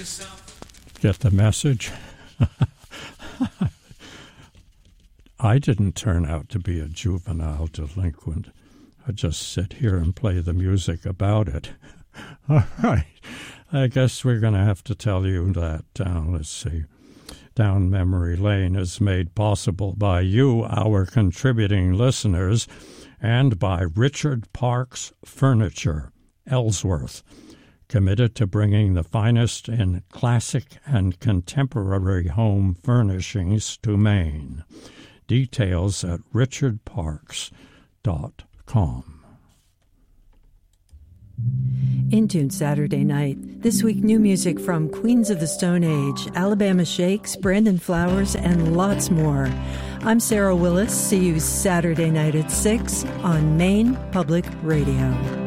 Get the message? I didn't turn out to be a juvenile delinquent. I just sit here and play the music about it. All right. I guess we're going to have to tell you that. Let's see. Down Memory Lane is made possible by you, our contributing listeners, and by Richard Parks Furniture, Ellsworth, committed to bringing the finest in classic and contemporary home furnishings to Maine. Details at richardparks.com. In Tune Saturday night. This week, new music from Queens of the Stone Age, Alabama Shakes, Brandon Flowers, and lots more. I'm Sarah Willis. See you Saturday night at 6 on Maine Public Radio.